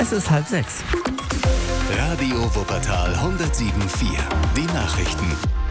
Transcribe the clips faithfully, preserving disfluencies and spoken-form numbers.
Es ist halb sechs. Radio Wuppertal hundertsieben Komma vier. Die Nachrichten.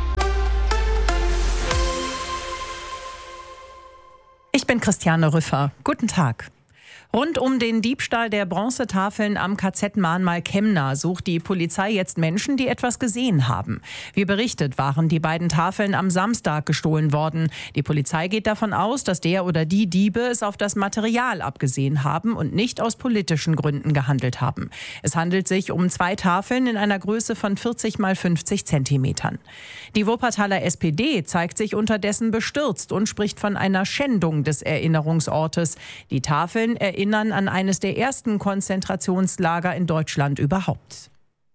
Ich bin Christiane Rüffer. Guten Tag. Rund um den Diebstahl der Bronzetafeln am K Z-Mahnmal Kemna sucht die Polizei jetzt Menschen, die etwas gesehen haben. Wie berichtet, waren die beiden Tafeln am Samstag gestohlen worden. Die Polizei geht davon aus, dass der oder die Diebe es auf das Material abgesehen haben und nicht aus politischen Gründen gehandelt haben. Es handelt sich um zwei Tafeln in einer Größe von vierzig mal fünfzig Zentimetern. Die Wuppertaler S P D zeigt sich unterdessen bestürzt und spricht von einer Schändung des Erinnerungsortes. Die Tafeln erinnern erinnern an eines der ersten Konzentrationslager in Deutschland überhaupt.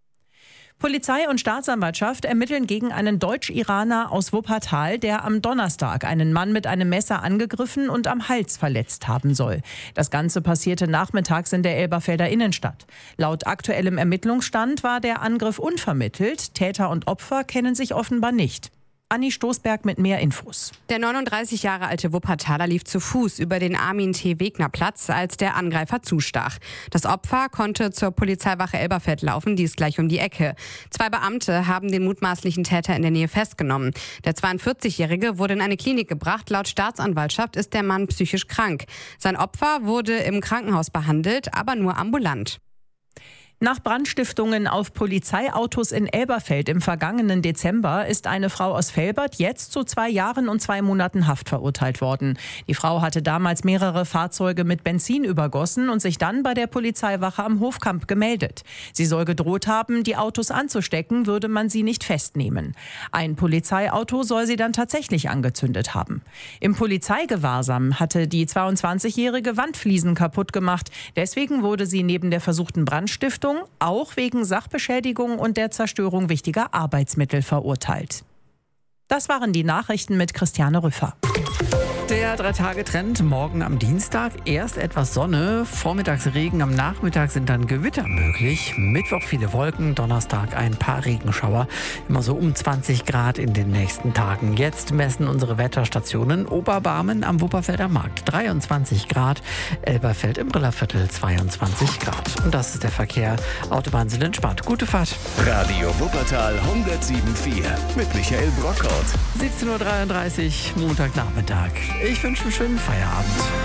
Polizei und Staatsanwaltschaft ermitteln gegen einen Deutsch-Iraner aus Wuppertal, der am Donnerstag einen Mann mit einem Messer angegriffen und am Hals verletzt haben soll. Das Ganze passierte nachmittags in der Elberfelder Innenstadt. Laut aktuellem Ermittlungsstand war der Angriff unvermittelt. Täter und Opfer kennen sich offenbar nicht. Anni Stoßberg mit mehr Infos. Der neununddreißig Jahre alte Wuppertaler lief zu Fuß über den Armin-T-Wegner-Platz, als der Angreifer zustach. Das Opfer konnte zur Polizeiwache Elberfeld laufen, die ist gleich um die Ecke. Zwei Beamte haben den mutmaßlichen Täter in der Nähe festgenommen. Der zweiundvierzigjährige wurde in eine Klinik gebracht. Laut Staatsanwaltschaft ist der Mann psychisch krank. Sein Opfer wurde im Krankenhaus behandelt, aber nur ambulant. Nach Brandstiftungen auf Polizeiautos in Elberfeld im vergangenen Dezember ist eine Frau aus Velbert jetzt zu zwei Jahren und zwei Monaten Haft verurteilt worden. Die Frau hatte damals mehrere Fahrzeuge mit Benzin übergossen und sich dann bei der Polizeiwache am Hofkamp gemeldet. Sie soll gedroht haben, die Autos anzustecken, würde man sie nicht festnehmen. Ein Polizeiauto soll sie dann tatsächlich angezündet haben. Im Polizeigewahrsam hatte die zweiundzwanzigjährige Wandfliesen kaputt gemacht. Deswegen wurde sie neben der versuchten Brandstiftung auch wegen Sachbeschädigung und der Zerstörung wichtiger Arbeitsmittel verurteilt. Das waren die Nachrichten mit Christiane Rüffer. Der Drei-Tage-Trend morgen am Dienstag. Erst etwas Sonne, vormittags Regen, am Nachmittag sind dann Gewitter möglich. Mittwoch viele Wolken, Donnerstag ein paar Regenschauer. Immer so um zwanzig Grad in den nächsten Tagen. Jetzt messen unsere Wetterstationen Oberbarmen am Wupperfelder Markt dreiundzwanzig Grad, Elberfeld im Rillerviertel zweiundzwanzig Grad. Und das ist der Verkehr. Autobahnen sind entspannt. Gute Fahrt. Radio Wuppertal hundertsieben Komma vier mit Michael Brockhaut. siebzehn Uhr dreiunddreißig, Montagnachmittag. Ich wünsche einen schönen Feierabend.